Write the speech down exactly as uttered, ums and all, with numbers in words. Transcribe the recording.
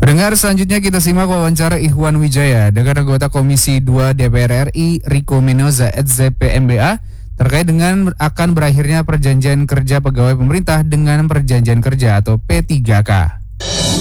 Pendengar, selanjutnya kita simak wawancara Ikhwan Wijaya dengan anggota Komisi dua D P R R I Riko Menoza Z P M B A terkait dengan akan berakhirnya perjanjian kerja pegawai pemerintah dengan perjanjian kerja atau P tiga K.